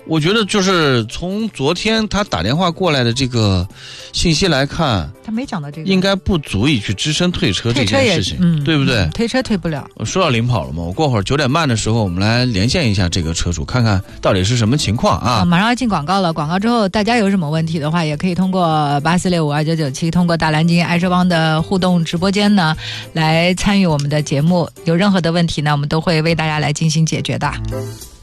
我觉得就是从昨天他打电话过来的这个信息来看， 他没讲到这个， 应该不足以去支撑退车这件事情，对不对？ 退车退不了。 说到领跑了嘛，我过会儿9点半的时候，我们来连线一下这个车主，看看到底是什么情况啊！ 马上要进广告了，广告之后大家有什么问题的话，也可以通过84652997，通过大蓝鲸爱车帮的互动直播间呢，来参与我们的节目。有任何的问题呢，我们都会为大家来进行解决的。